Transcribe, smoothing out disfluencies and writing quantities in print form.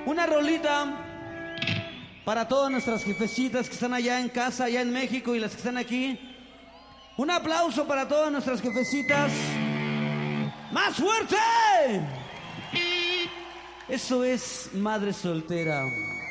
Una rolita para todas nuestras jefecitas que están allá en casa, allá en México, y las que están aquí. Un aplauso para todas nuestras jefecitas. ¡Más fuerte! Eso es Madre Soltera.